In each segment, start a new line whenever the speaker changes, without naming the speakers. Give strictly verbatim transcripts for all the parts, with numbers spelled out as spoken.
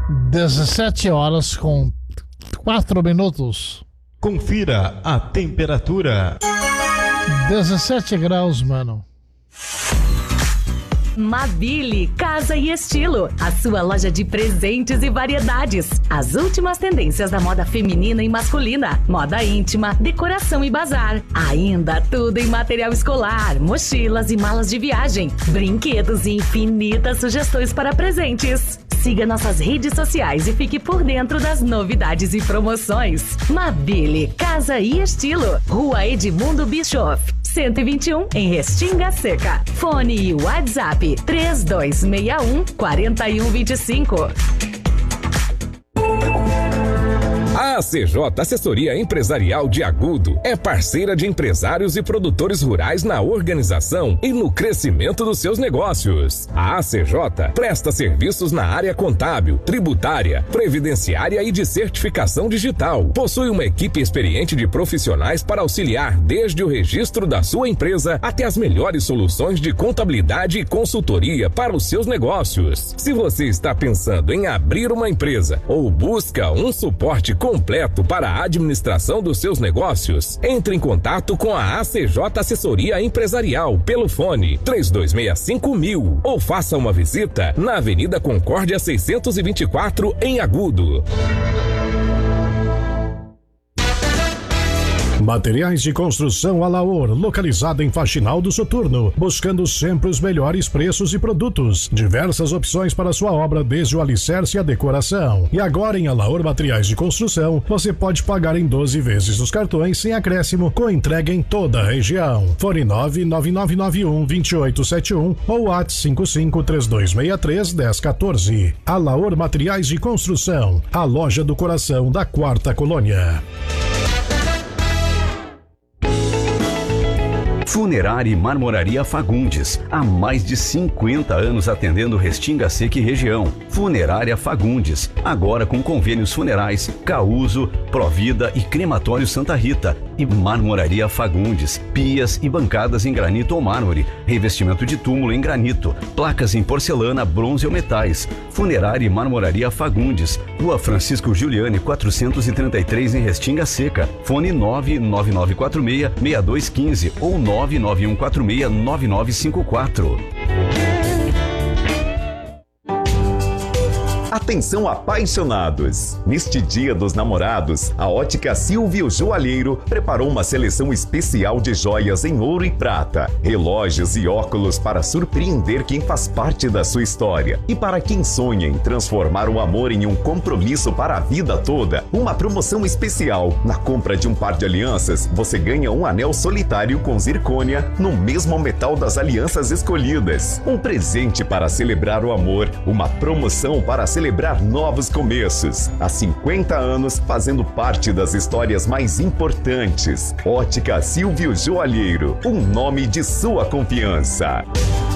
dezessete horas com quatro minutos.
Confira a temperatura.
dezessete graus, mano.
Mabile Casa e Estilo, a sua loja de presentes e variedades. As últimas tendências da moda feminina e masculina, moda íntima, decoração e bazar. Ainda tudo em material escolar, mochilas e malas de viagem, brinquedos e infinitas sugestões para presentes. Siga nossas redes sociais e fique por dentro das novidades e promoções. Mabile Casa e Estilo, Rua Edmundo Bischoff, cento e vinte e um, em Restinga Seca. Fone e WhatsApp três dois seis um, quatro um dois cinco.
A A C J Assessoria Empresarial de Agudo é parceira de empresários e produtores rurais na organização e no crescimento dos seus negócios. A A C J presta serviços na área contábil, tributária, previdenciária e de certificação digital. Possui uma equipe experiente de profissionais para auxiliar desde o registro da sua empresa até as melhores soluções de contabilidade e consultoria para os seus negócios. Se você está pensando em abrir uma empresa ou busca um suporte completo para a administração dos seus negócios, entre em contato com a A C J Assessoria Empresarial pelo fone três dois seis cinco mil ou faça uma visita na Avenida Concórdia seiscentos e vinte e quatro em Agudo.
Materiais de construção Alaor, localizado em Faxinal do Soturno, buscando sempre os melhores preços e produtos. Diversas opções para sua obra, desde o alicerce e a decoração. E agora em Alaor Materiais de Construção, você pode pagar em doze vezes os cartões sem acréscimo, com entrega em toda a região. Fone nove nove nove nove um, dois oito sete um ou WhatsApp cinco cinco três dois seis três, um zero um quatro. Alaor Materiais de Construção, a loja do coração da Quarta Colônia.
Funerária e Marmoraria Fagundes, há mais de cinquenta anos atendendo Restinga Seca e região. Funerária Fagundes, agora com convênios funerais, Causo, Provida e Crematório Santa Rita. E Marmoraria Fagundes, pias e bancadas em granito ou mármore, revestimento de túmulo em granito, placas em porcelana, bronze ou metais. Funerária e Marmoraria Fagundes, Rua Francisco Giuliani, quatrocentos e trinta e três em Restinga Seca. Fone nove nove nove quatro seis, seis dois um cinco ou nove nove um quatro seis, nove nove cinco quatro.
Atenção apaixonados! Neste Dia dos Namorados, a Ótica Silvio Joalheiro preparou uma seleção especial de joias em ouro e prata, relógios e óculos para surpreender quem faz parte da sua história. E para quem sonha em transformar o amor em um compromisso para a vida toda, uma promoção especial. Na compra de um par de alianças, você ganha um anel solitário com zircônia no mesmo metal das alianças escolhidas. Um presente para celebrar o amor, uma promoção para celebrar celebrar novos começos. Há cinquenta anos, fazendo parte das histórias mais importantes. Ótica Silvio Joalheiro, um nome de sua confiança.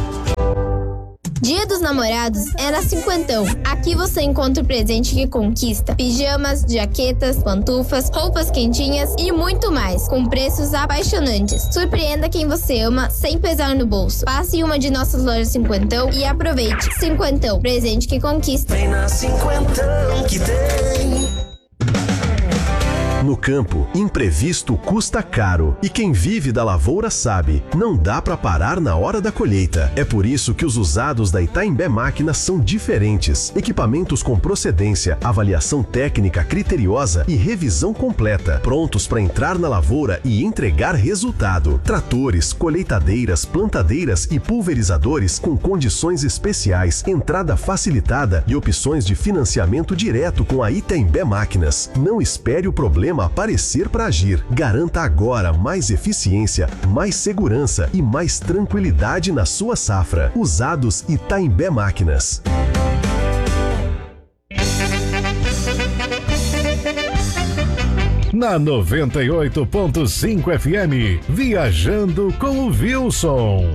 Dia dos Namorados é na Cinquentão. Aqui você encontra o presente que conquista: pijamas, jaquetas, pantufas, roupas quentinhas e muito mais, com preços apaixonantes. Surpreenda quem você ama sem pesar no bolso. Passe em uma de nossas lojas Cinquentão e aproveite. Cinquentão, presente que conquista.
Vem na Cinquentão que tem.
No campo, imprevisto custa caro. E quem vive da lavoura sabe, não dá para parar na hora da colheita. É por isso que os usados da Itaimbé Máquinas são diferentes. Equipamentos com procedência, avaliação técnica criteriosa e revisão completa. Prontos para entrar na lavoura e entregar resultado. Tratores, colheitadeiras, plantadeiras e pulverizadores com condições especiais, entrada facilitada e opções de financiamento direto com a Itaimbé Máquinas. Não espere o problema aparecer para agir. Garanta agora mais eficiência, mais segurança e mais tranquilidade na sua safra. Usados Itaimbé Máquinas.
Na noventa e oito ponto cinco F M, Viajando com o Wilson.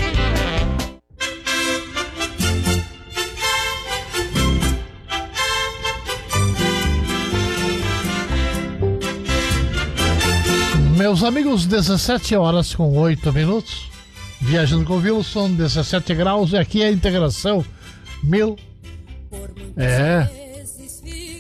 Meus amigos, dezessete horas com oito minutos, Viajando com o Wilson, dezessete graus, e aqui é a integração mil. É,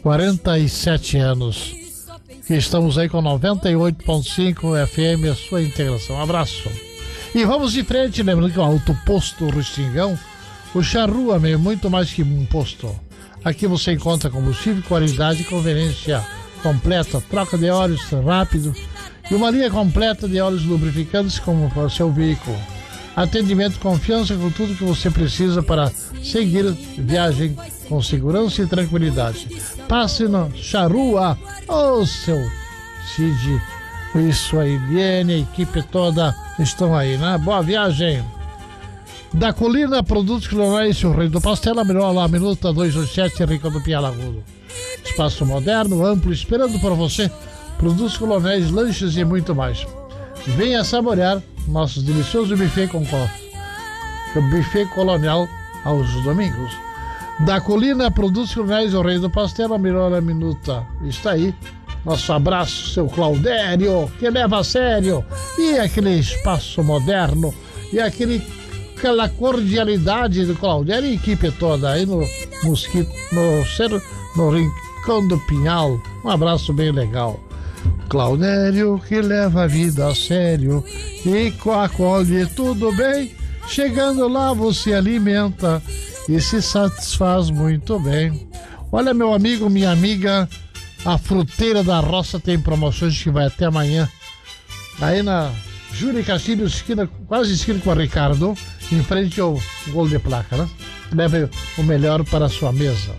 quarenta e sete anos. Que estamos aí com noventa e oito ponto cinco F M, a sua integração. Um abraço. E vamos de frente, lembrando que o Auto Posto Restingão, o Charrua, é muito mais que um posto. Aqui você encontra combustível, qualidade e conveniência completa, troca de óleos rápido e uma linha completa de óleos lubrificantes como para o seu veículo. Atendimento, confiança com tudo que você precisa para seguir viagem com segurança e tranquilidade. Passe no Charrua, o seu Cid, isso aí, Viene, a equipe toda estão aí, né? Boa viagem! Da Colina, produtos clorais, o Rei do Pastel, a melhor lá, minuta dois oito sete, Rica do Pialagudo. Espaço moderno, amplo, esperando por você, produtos clorais, lanches e muito mais. Venha saborear nosso delicioso buffet com o buffet colonial aos domingos. Da Colina, produtos clorais, o Rei do Pastel, a melhor lá, minuta. Está aí. Nosso abraço, seu Claudério, que leva a sério. E aquele espaço moderno, e aquele aquela cordialidade do Claudério e a equipe toda aí no Mosquito, no, Cerro, no Rincão do Pinhal. Um abraço bem legal. Claudério que leva a vida a sério e acolhe tudo bem. Chegando lá você alimenta e se satisfaz muito bem. Olha, meu amigo, minha amiga, a Fruteira da Roça tem promoções que vai até amanhã. Aí na Júlio Castilho, esquina, quase esquina com a Ricardo, em frente ao gol de placa, né? Leve o melhor para a sua mesa.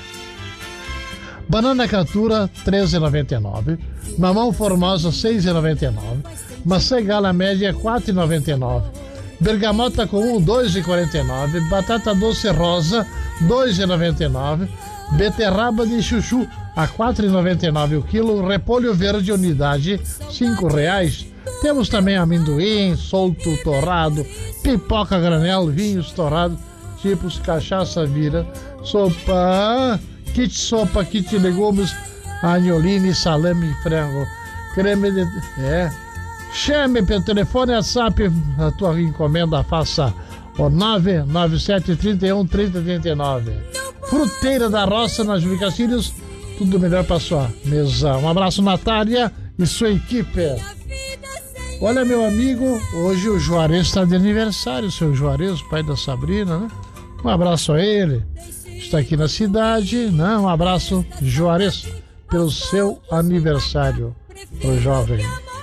Banana Catura, treze reais e noventa e nove centavos. Mamão Formosa, seis reais e noventa e nove centavos. Maçã Gala Média, quatro reais e noventa e nove centavos. Bergamota Comum, dois reais e quarenta e nove centavos. Batata Doce Rosa, dois reais e noventa e nove centavos. Beterraba de Chuchu, a quatro reais e noventa e nove centavos o quilo. Repolho Verde Unidade, cinco reais. Temos também amendoim, solto, torrado, pipoca granel, vinhos torrados, tipos cachaça vira, sopa, kit sopa, kit legumes, agnoline, salame e frango, creme de... É. Chame pelo telefone, WhatsApp, a tua encomenda, faça o nove nove sete, trinta e um, trinta, trinta e nove. Fruteira da Roça, nas Júlio Castilhos, tudo melhor para sua mesa. Um abraço, Natália e sua equipe. Olha, meu amigo, hoje o Juarez está de aniversário, o seu Juarez, pai da Sabrina, né? Um abraço a ele, está aqui na cidade, né? Um abraço, Juarez, pelo seu aniversário, o jovem.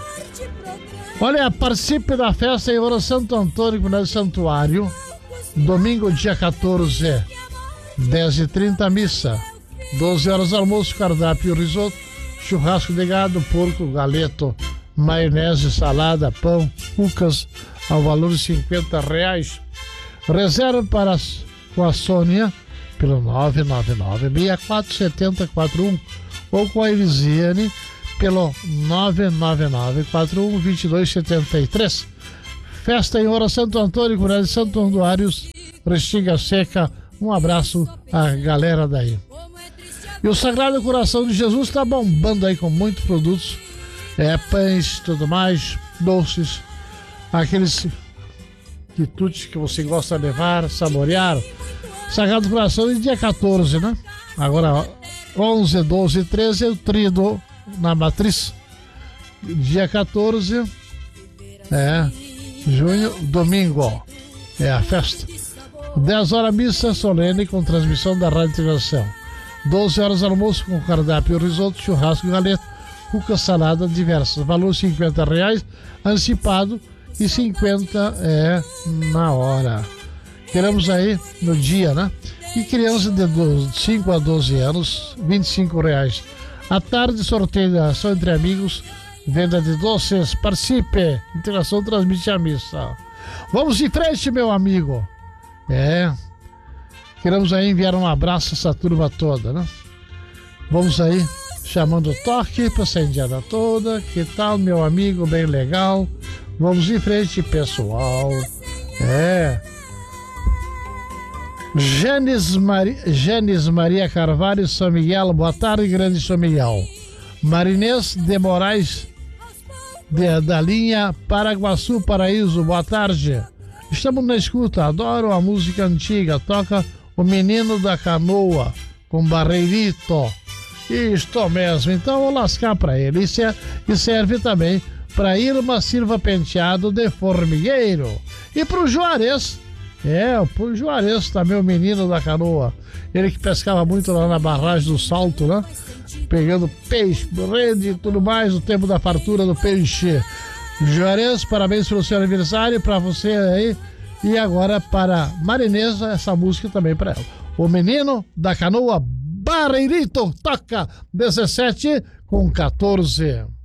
Olha, participe da festa em Ouro Santo Antônio, no Santuário, domingo, dia quatorze, dez e trinta, missa, doze horas almoço, cardápio, risoto, churrasco de gado, porco, galeto, maionese, salada, pão, cucas, ao valor de cinquenta reais. Reserva para as, com a Sônia pelo nove nove nove, seis quatro sete zero quatro um ou com a Elisiane pelo nove nove nove, quatro um, dois dois sete três. Festa em Ouro Santo Antônio, Comunidade de Santo Anduários, Restinga Seca. Um abraço à galera daí. E o Sagrado Coração de Jesus está bombando aí com muitos produtos. É, pães, tudo mais, doces, aqueles quitutes que você gosta de levar, saborear. Sagrado Coração e dia quatorze, né? Agora onze, doze e treze é o trido na matriz. Dia quatorze, é, junho, domingo, ó, é a festa. dez horas missa solene com transmissão da Rádio Integração. doze horas almoço com cardápio, risoto, churrasco e galeto. Cuca salada diversas, valor cinquenta reais, antecipado e cinquenta é na hora. Queremos aí no dia, né? E criança de cinco a doze anos, vinte e cinco reais. À tarde, sorteio da ação entre amigos, venda de doces, participe, Integração transmite a missa. Vamos em frente, meu amigo. É, queremos aí enviar um abraço a essa turma toda, né? Vamos aí chamando o toque para essa indiada toda. Que tal, meu amigo, bem legal? Vamos em frente, pessoal. É. Genes, Mari... Genes Maria Carvalho, São Miguel, boa tarde, grande São Miguel. Marinês de Moraes, de, da linha Paraguaçu, Paraíso, boa tarde. Estamos na escuta, adoro a música antiga, toca O Menino da Canoa, com Barreirito. Isto mesmo, então vou lascar pra ele. E, ser, e serve também pra Irma Silva Penteado de Formigueiro. E pro Juarez, é, pro Juarez também, o menino da canoa. Ele que pescava muito lá na barragem do Salto, né? Pegando peixe, rede e tudo mais, o tempo da fartura do peixe. Juarez, parabéns pelo seu aniversário, pra você aí. E agora para Marinesa, essa música também pra ela. O menino da canoa Barreirito toca dezessete com quatorze.